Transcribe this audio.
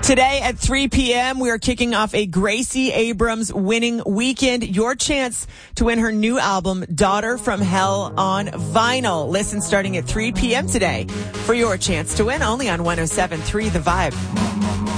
Today at 3 p.m., we are kicking off a Gracie Abrams winning weekend. Your chance to win her new album, Daughter from Hell, on vinyl. Listen starting at 3 p.m. today for your chance to win, only on 107.3 The Vibe.